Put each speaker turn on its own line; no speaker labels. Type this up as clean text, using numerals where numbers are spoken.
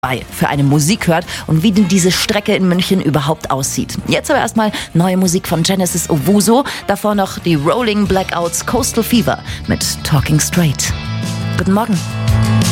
für eine Musik hört und wie denn diese Strecke in München überhaupt aussieht. Jetzt aber erstmal neue Musik von Genesis Owusu, davor noch die Rolling Blackouts Coastal Fever mit Talking Straight. Guten Morgen.